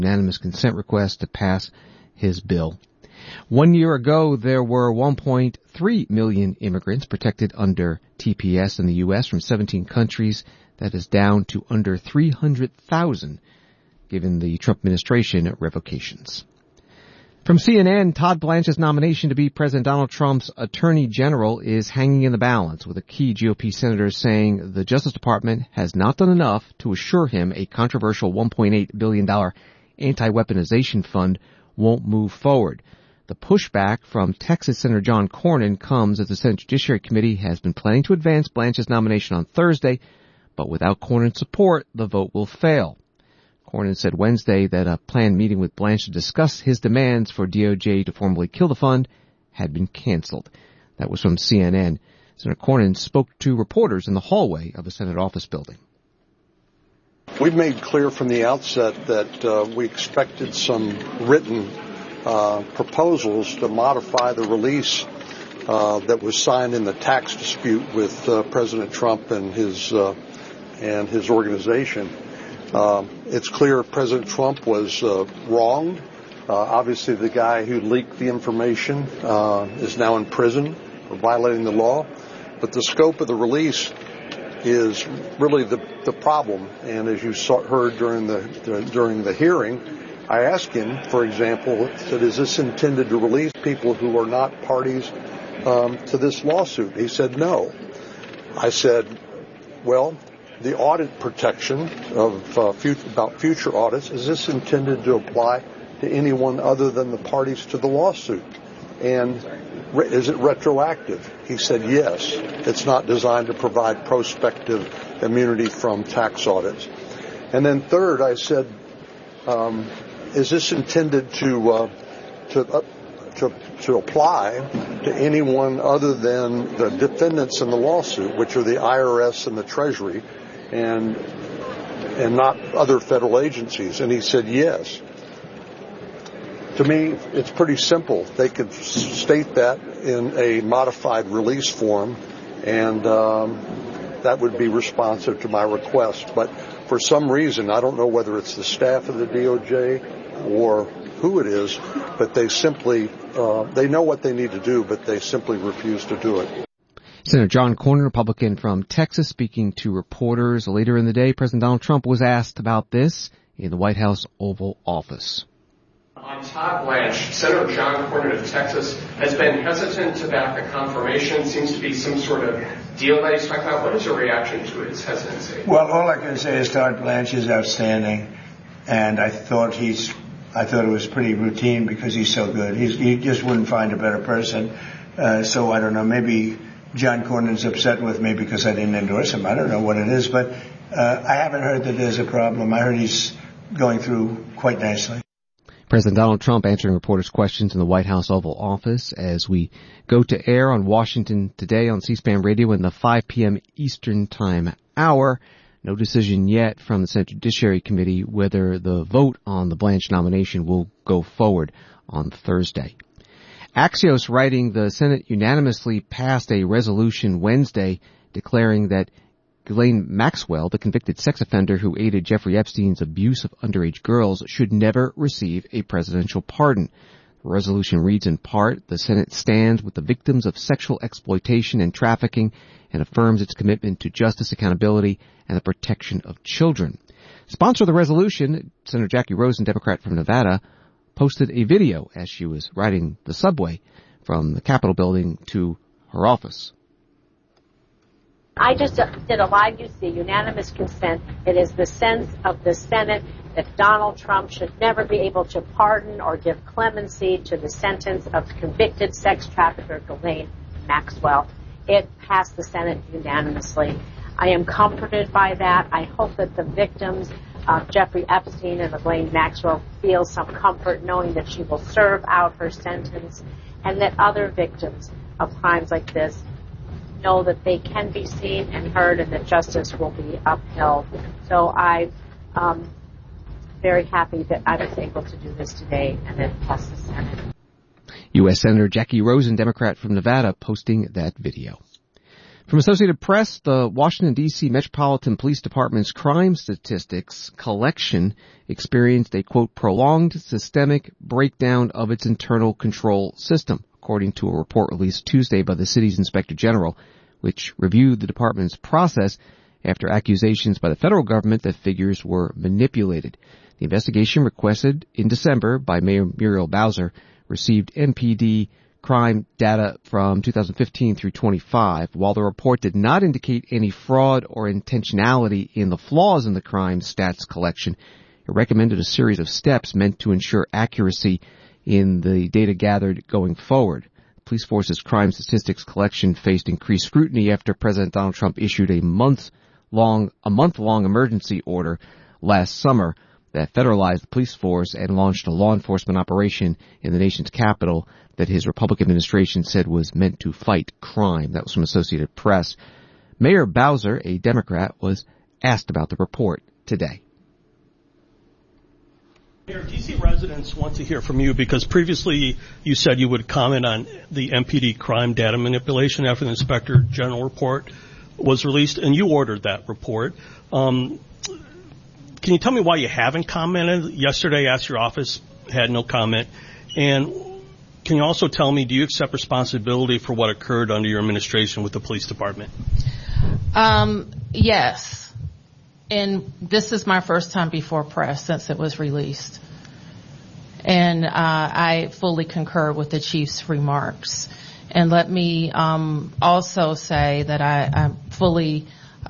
unanimous consent request to pass his bill. 1 year ago, there were 1.3 million immigrants protected under TPS in the U.S. from 17 countries. That is down to under 300,000, given the Trump administration revocations. From CNN, Todd Blanche's nomination to be President Donald Trump's Attorney General is hanging in the balance, with a key GOP senator saying the Justice Department has not done enough to assure him a controversial $1.8 billion anti-weaponization fund won't move forward. The pushback from Texas Senator John Cornyn comes as the Senate Judiciary Committee has been planning to advance Blanche's nomination on Thursday, but without Cornyn's support, the vote will fail. Cornyn said Wednesday that a planned meeting with Blanche to discuss his demands for DOJ to formally kill the fund had been canceled. That was from CNN. Senator Cornyn spoke to reporters in the hallway of the Senate office building. We've made clear from the outset that we expected some written proposals to modify the release that was signed in the tax dispute with President Trump and his organization. It's clear President Trump was wronged. Obviously, the guy who leaked the information is now in prison for violating the law. But the scope of the release is really the problem. And as you heard during the hearing, I asked him, for example, said, is this intended to release people who are not parties to this lawsuit? He said no. I said, well, the audit protection of about future audits, is this intended to apply to anyone other than the parties to the lawsuit? And is it retroactive? He said yes. It's not designed to provide prospective immunity from tax audits. And then third, I said, is this intended to apply to anyone other than the defendants in the lawsuit, which are the IRS and the Treasury, and not other federal agencies? And he said yes. To me, it's pretty simple. They could state that in a modified release form, and that would be responsive to my request. But for some reason, I don't know whether it's the staff of the DOJ or who it is, but they simply, they know what they need to do, but they simply refuse to do it. Senator John Cornyn, Republican from Texas, speaking to reporters later in the day. President Donald Trump was asked about this in the White House Oval Office. On Todd Blanche, Senator John Cornyn of Texas has been hesitant to back the confirmation. Seems to be some sort of deal that he's talking about. What is your reaction to his hesitancy? Well, all I can say is Todd Blanche is outstanding, and I thought it was pretty routine because he's so good. He just wouldn't find a better person. So I don't know, maybe John Cornyn's upset with me because I didn't endorse him. I don't know what it is, but I haven't heard that there's a problem. I heard he's going through quite nicely. President Donald Trump answering reporters' questions in the White House Oval Office as we go to air on Washington Today on C-SPAN Radio in the 5 p.m. Eastern Time hour. No decision yet from the Senate Judiciary Committee whether the vote on the Blanche nomination will go forward on Thursday. Axios writing the Senate unanimously passed a resolution Wednesday declaring that Ghislaine Maxwell, the convicted sex offender who aided Jeffrey Epstein's abuse of underage girls, should never receive a presidential pardon. The resolution reads in part, the Senate stands with the victims of sexual exploitation and trafficking and affirms its commitment to justice, accountability, and the protection of children. Sponsor of the resolution, Senator Jackie Rosen, Democrat from Nevada, posted a video as she was riding the subway from the Capitol building to her office. I just did a live UC, unanimous consent. It is the sense of the Senate that Donald Trump should never be able to pardon or give clemency to the sentence of convicted sex trafficker Ghislaine Maxwell. It passed the Senate unanimously. I am comforted by that. I hope that the victims of Jeffrey Epstein and Ghislaine Maxwell feel some comfort knowing that she will serve out her sentence, and that other victims of crimes like this know that they can be seen and heard and that justice will be upheld. So I'm very happy that I was able to do this today and then pass the Senate. U.S. Senator Jackie Rosen, Democrat from Nevada, posting that video. From Associated Press, the Washington, D.C. Metropolitan Police Department's crime statistics collection experienced a, quote, prolonged systemic breakdown of its internal control system, according to a report released Tuesday by the city's Inspector General, which reviewed the department's process after accusations by the federal government that figures were manipulated. The investigation, requested in December by Mayor Muriel Bowser, received MPD crime data from 2015 through 25. While the report did not indicate any fraud or intentionality in the flaws in the crime stats collection, it recommended a series of steps meant to ensure accuracy in the data gathered going forward. The police force's crime statistics collection faced increased scrutiny after President Donald Trump issued a month-long emergency order last summer that federalized the police force and launched a law enforcement operation in the nation's capital that his Republican administration said was meant to fight crime. That was from Associated Press. Mayor Bowser, a Democrat, was asked about the report today. Mayor, D.C. residents want to hear from you because previously you said you would comment on the MPD crime data manipulation after the Inspector General report was released, and you ordered that report. Can you tell me why you haven't commented? Yesterday, I asked your office, had no comment. And can you also tell me, do you accept responsibility for what occurred under your administration with the police department? Yes. And this is my first time before press since it was released. And I fully concur with the chief's remarks. And let me also say that I'm fully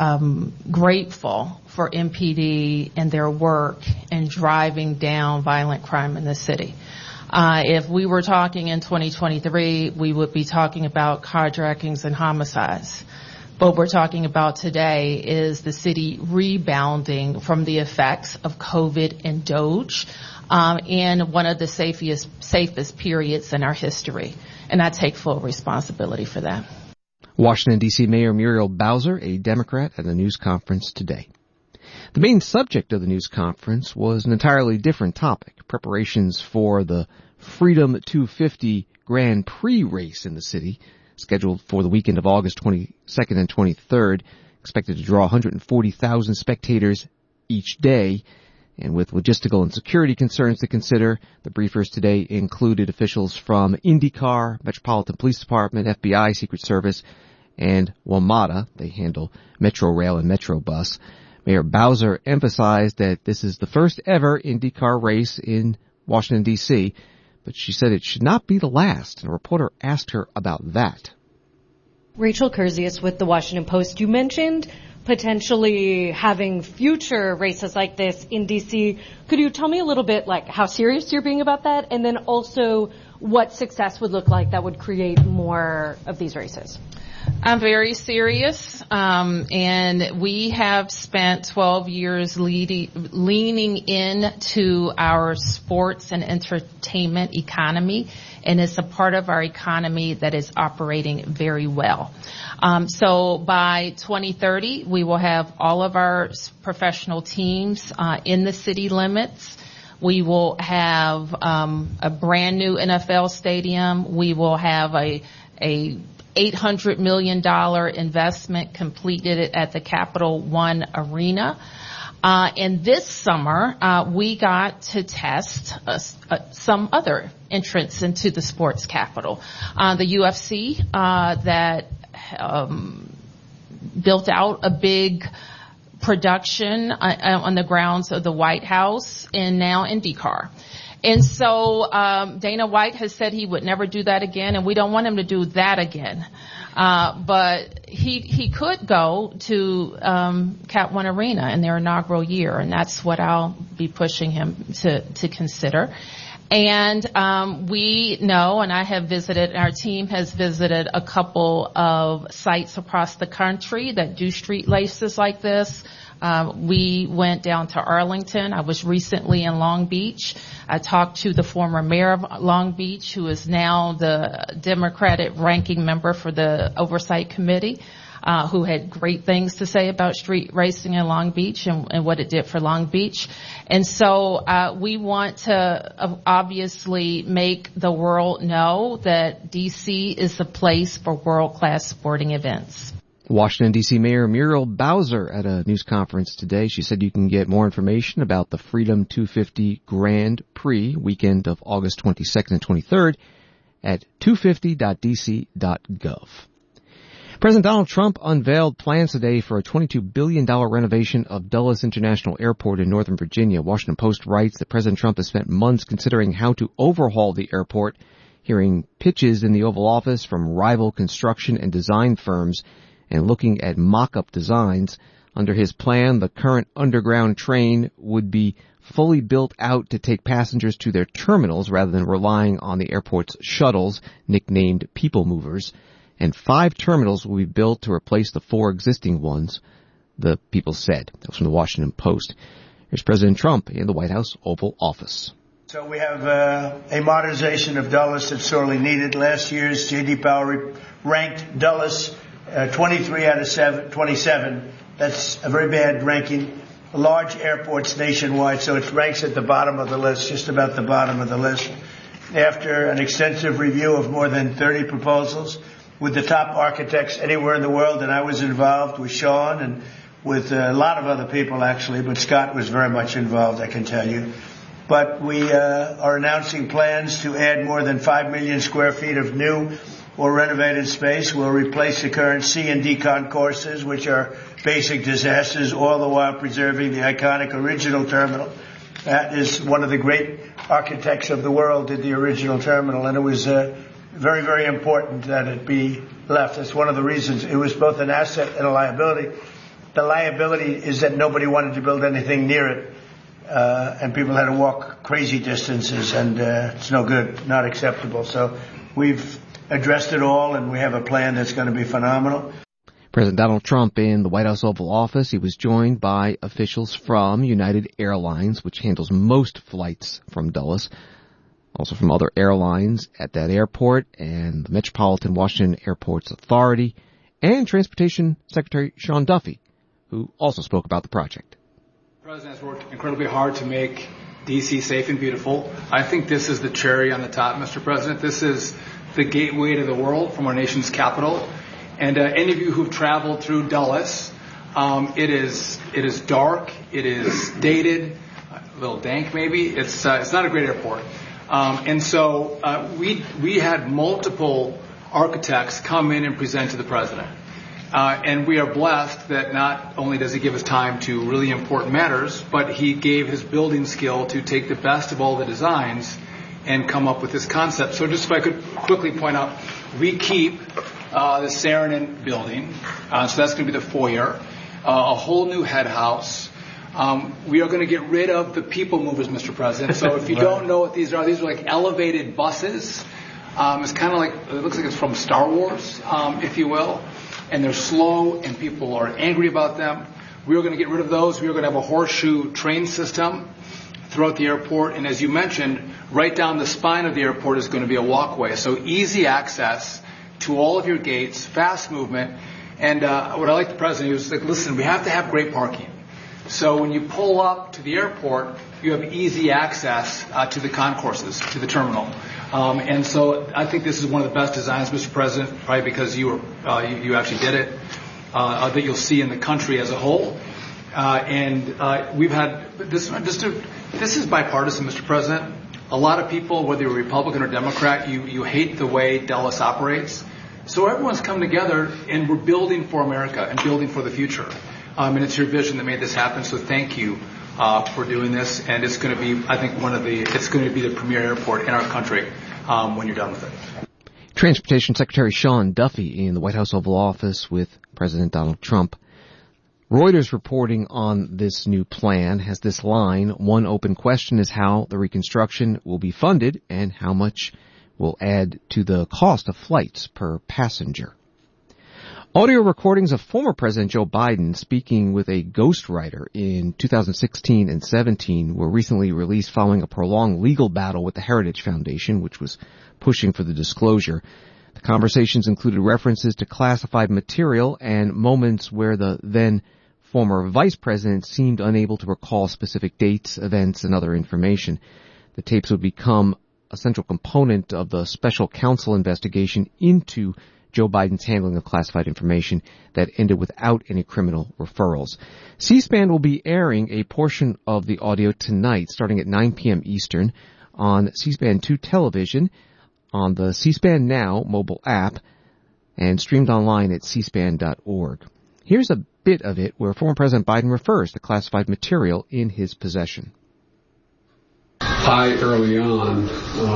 grateful for MPD and their work in driving down violent crime in the city. If we were talking in 2023, we would be talking about carjackings and homicides. What we're talking about today is the city rebounding from the effects of COVID and Doge in one of the safest periods in our history. And I take full responsibility for that. Washington, D.C. Mayor Muriel Bowser, a Democrat, at a news conference today. The main subject of the news conference was an entirely different topic, preparations for the Freedom 250 Grand Prix race in the city, scheduled for the weekend of August 22nd and 23rd, expected to draw 140,000 spectators each day. And with logistical and security concerns to consider, the briefers today included officials from IndyCar, Metropolitan Police Department, FBI, Secret Service, and WMATA. They handle Metro Rail and Metro Bus. Mayor Bowser emphasized that this is the first ever IndyCar race in Washington, D.C., but she said it should not be the last, and a reporter asked her about that. Rachel Kurzius with The Washington Post. You mentioned potentially having future races like this in D.C. Could you tell me a little bit like how serious you're being about that, and then also what success would look like that would create more of these races? I'm very serious, and we have spent 12 years leaning into our sports and entertainment economy, and it's a part of our economy that is operating very well. So by 2030, we will have all of our professional teams in the city limits. We will have a brand new NFL stadium. We will have a $800 million investment completed at the Capital One Arena. And this summer, we got to test some other entrants into the sports capital. The UFC that built out a big production on the grounds of the White House, and now IndyCar. And so Dana White has said he would never do that again, and we don't want him to do that again. But he could go to Cap One Arena in their inaugural year, and that's what I'll be pushing him to consider. And we know, and I have visited, our team has visited a couple of sites across the country that do street races like this. We went down to Arlington. I was recently in Long Beach. I talked to the former mayor of Long Beach, who is now the Democratic ranking member for the Oversight Committee, who had great things to say about street racing in Long Beach and what it did for Long Beach. And so we want to obviously make the world know that D.C. is a place for world-class sporting events. Washington, D.C. Mayor Muriel Bowser at a news conference today. She said you can get more information about the Freedom 250 Grand Prix weekend of August 22nd and 23rd at 250.dc.gov. President Donald Trump unveiled plans today for a $22 billion renovation of Dulles International Airport in Northern Virginia. Washington Post writes that President Trump has spent months considering how to overhaul the airport, hearing pitches in the Oval Office from rival construction and design firms and looking at mock-up designs. Under his plan, the current underground train would be fully built out to take passengers to their terminals rather than relying on the airport's shuttles, nicknamed People Movers. And 5 terminals will be built to replace the 4 existing ones, the people said. That was from the Washington Post. Here's President Trump in the White House Oval Office. So we have a modernization of Dulles that's sorely needed. Last year's J.D. Power ranked Dulles 23 out of 27. That's a very bad ranking. Large airports nationwide, so it ranks at the bottom of the list, just about the bottom of the list. After an extensive review of more than 30 proposals with the top architects anywhere in the world, and I was involved with Sean and with a lot of other people actually, but Scott was very much involved, I can tell you. But we are announcing plans to add more than 5 million square feet of new or renovated space. We'll replace the current C and D concourses, which are basic disasters, all the while preserving the iconic original terminal. That is one of the great architects of the world did the original terminal, and it was very, very important that it be left. That's one of the reasons. It was both an asset and a liability. The liability is that nobody wanted to build anything near it, and people had to walk crazy distances, and it's no good, not acceptable. So we've addressed it all, and we have a plan that's going to be phenomenal. President Donald Trump in the White House Oval Office. He was joined by officials from United Airlines, which handles most flights from Dulles, also from other airlines at that airport, and the Metropolitan Washington Airports Authority, and Transportation Secretary Sean Duffy, who also spoke about the project. The President has worked incredibly hard to make D.C. safe and beautiful. I think this is the cherry on the top, Mr. President. This is the gateway to the world from our nation's capital. And any of you who've traveled through Dulles, it is dark, it is dated, a little dank maybe. It's not a great airport. And so we had multiple architects come in and present to the President. And we are blessed that not only does he give us time to really important matters, but he gave his building skill to take the best of all the designs and come up with this concept. So just if I could quickly point out, we keep the Saarinen building, so that's going to be the foyer, a whole new head house. We are going to get rid of the People Movers, Mr. President. So if you don't know what these are like elevated buses. It's kind of like, it looks like it's from Star Wars, if you will. And they're slow and people are angry about them. We are going to get rid of those. We are going to have a horseshoe train system throughout the airport. And as you mentioned, right down the spine of the airport is going to be a walkway. So easy access to all of your gates, fast movement. And what I like the President, he was like, listen, we have to have great parking. So when you pull up to the airport, you have easy access to the concourses, to the terminal. And so I think this is one of the best designs, Mr. President, probably because you actually did it, that you'll see in the country as a whole. And we've had this is bipartisan, Mr. President. A lot of people, whether you're Republican or Democrat, you hate the way Dulles operates. So everyone's come together and we're building for America and building for the future. And it's your vision that made this happen. So thank you for doing this. And it's going to be, I think, it's going to be the premier airport in our country when you're done with it. Transportation Secretary Sean Duffy in the White House Oval Office with President Donald Trump. Reuters reporting on this new plan has this line: one open question is how the reconstruction will be funded and how much will add to the cost of flights per passenger. Audio recordings of former President Joe Biden speaking with a ghostwriter in 2016 and 17 were recently released following a prolonged legal battle with the Heritage Foundation, which was pushing for the disclosure. The conversations included references to classified material and moments where the then former vice president seemed unable to recall specific dates, events, and other information. The tapes would become a central component of the special counsel investigation into Joe Biden's handling of classified information that ended without any criminal referrals. C-SPAN will be airing a portion of the audio tonight, starting at 9 p.m. Eastern, on C-SPAN 2 television, on the C-SPAN Now mobile app, and streamed online at cspan.org. Here's a bit of it where former President Biden refers to classified material in his possession. I, early on,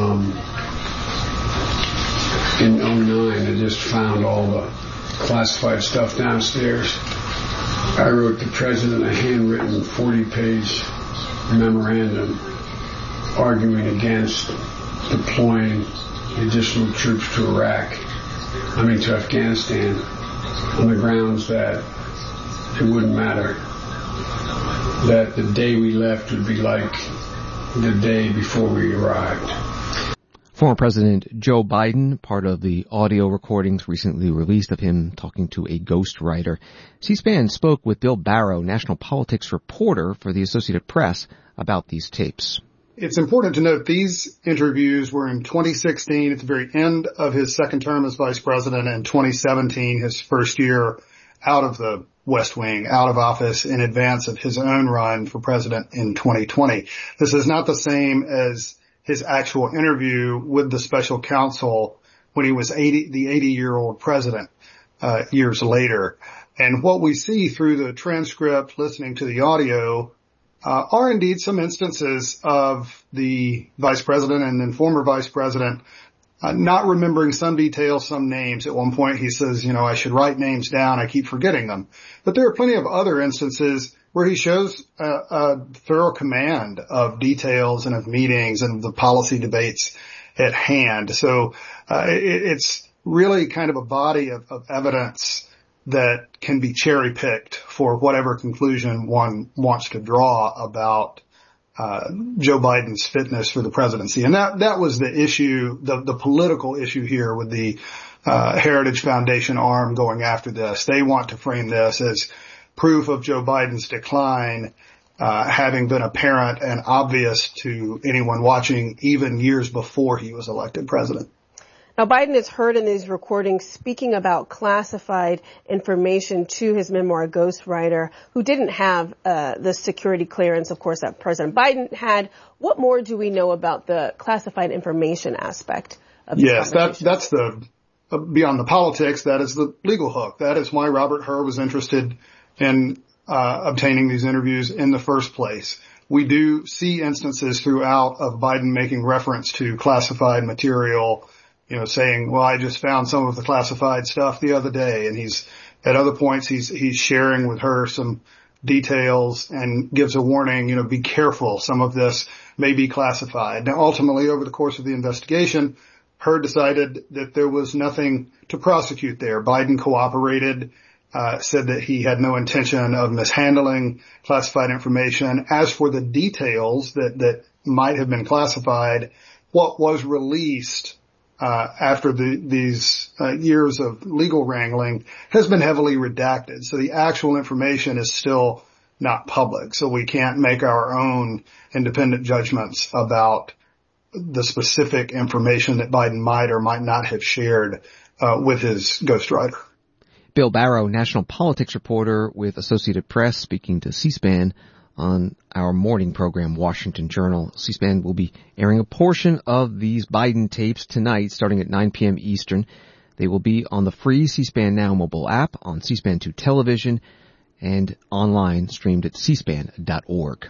in 2009, I just found all the classified stuff downstairs. I wrote the president a handwritten 40-page memorandum arguing against deploying additional troops to to Afghanistan, on the grounds that it wouldn't matter, that the day we left would be like the day before we arrived. Former President Joe Biden, part of the audio recordings recently released of him talking to a ghostwriter. C-SPAN spoke with Bill Barrow, national politics reporter for the Associated Press, about these tapes. It's important to note these interviews were in 2016, at the very end of his second term as vice president, and 2017, his first year out of the West Wing, out of office, in advance of his own run for president in 2020. This is not the same as his actual interview with the special counsel when he was the 80-year-old president years later. And what we see through the transcript, listening to the audio, are indeed some instances of the vice president and then former vice president not remembering some details, some names. At one point he says, I should write names down. I keep forgetting them. But there are plenty of other instances where he shows a thorough command of details and of meetings and the policy debates at hand. So it's really kind of a body of evidence that can be cherry-picked for whatever conclusion one wants to draw about Joe Biden's fitness for the presidency. And that was the issue, the political issue here with the Heritage Foundation arm going after this. They want to frame this as proof of Joe Biden's decline, having been apparent and obvious to anyone watching even years before he was elected president. Now, Biden is heard in these recordings speaking about classified information to his memoir ghostwriter, who didn't have the security clearance, of course, that President Biden had. What more do we know about the classified information aspect of this? Yes, that's the beyond the politics. That is the legal hook. That is why Robert Hur was interested in obtaining these interviews in the first place. We do see instances throughout of Biden making reference to classified material, saying, well, I just found some of the classified stuff the other day. And at other points, he's sharing with her some details and gives a warning, be careful. Some of this may be classified. Now, ultimately, over the course of the investigation, Hur decided that there was nothing to prosecute there. Biden cooperated, said that he had no intention of mishandling classified information. As for the details that might have been classified, what was released after these years of legal wrangling has been heavily redacted. So the actual information is still not public. So we can't make our own independent judgments about the specific information that Biden might or might not have shared with his ghostwriter. Bill Barrow, national politics reporter with Associated Press, speaking to C-SPAN on our morning program, Washington Journal. C-SPAN will be airing a portion of these Biden tapes tonight, starting at 9 p.m. Eastern. They will be on the free C-SPAN Now mobile app, on C-SPAN 2 television, and online, streamed at cspan.org.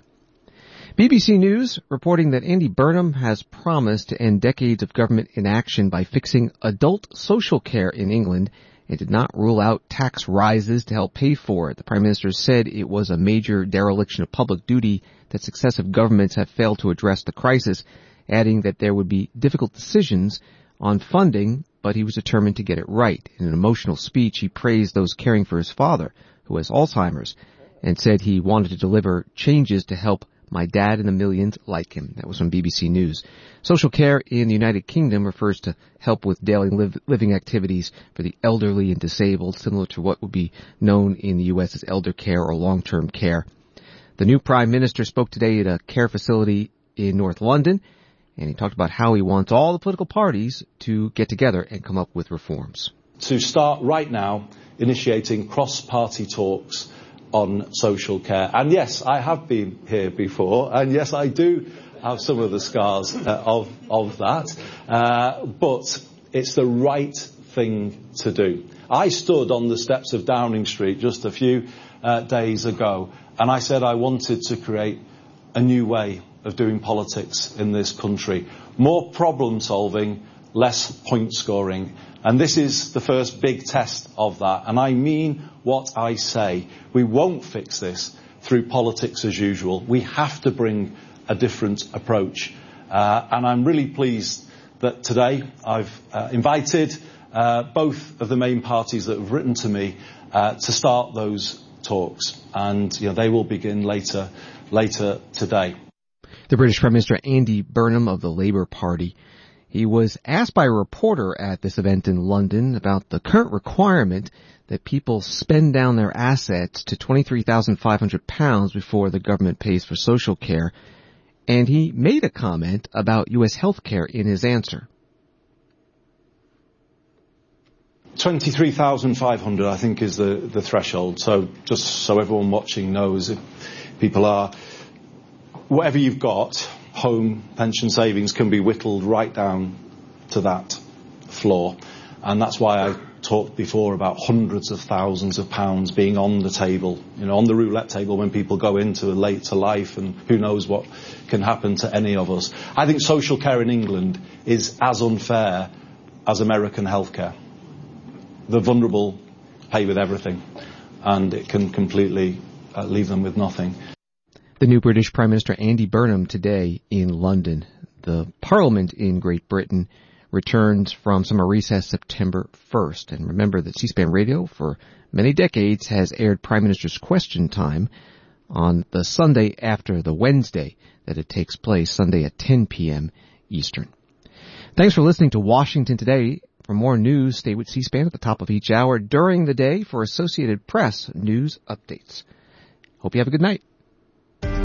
BBC News reporting that Andy Burnham has promised to end decades of government inaction by fixing adult social care in England, and did not rule out tax rises to help pay for it. The Prime Minister said it was a major dereliction of public duty that successive governments have failed to address the crisis, adding that there would be difficult decisions on funding, but he was determined to get it right. In an emotional speech, he praised those caring for his father, who has Alzheimer's, and said he wanted to deliver changes to help my dad and the millions like him. That was from BBC News. Social care in the United Kingdom refers to help with daily living activities for the elderly and disabled, similar to what would be known in the U.S. as elder care or long-term care. The new Prime Minister spoke today at a care facility in North London, and he talked about how he wants all the political parties to get together and come up with reforms. to start right now initiating cross-party talks on social care. And yes, I have been here before, and yes, I do have some of the scars of that, but it's the right thing to do. I stood on the steps of Downing Street just a few days ago, and I said I wanted to create a new way of doing politics in this country. More problem solving, less point scoring. And this is the first big test of that. And I mean what I say. We won't fix this through politics as usual. We have to bring a different approach. And I'm really pleased that today I've invited both of the main parties that have written to me to start those talks. And they will begin later today. The British Prime Minister Andy Burnham of the Labour Party. He was asked by a reporter at this event in London about the current requirement that people spend down their assets to £23,500 before the government pays for social care, and he made a comment about U.S. health care in his answer. 23,500, I think, is the threshold. So just so everyone watching knows, if people are, whatever you've got, home, pension, savings, can be whittled right down to that floor. And that's why I talked before about hundreds of thousands of pounds being on the table, on the roulette table when people go into later life, and who knows what can happen to any of us. I think social care in England is as unfair as American healthcare. The vulnerable pay with everything, and it can completely leave them with nothing. The new British Prime Minister Andy Burnham today in London. The Parliament in Great Britain returns from summer recess September 1st. And remember that C-SPAN Radio for many decades has aired Prime Minister's Question Time on the Sunday after the Wednesday that it takes place, Sunday at 10 p.m. Eastern. Thanks for listening to Washington Today. For more news, stay with C-SPAN at the top of each hour during the day for Associated Press news updates. Hope you have a good night.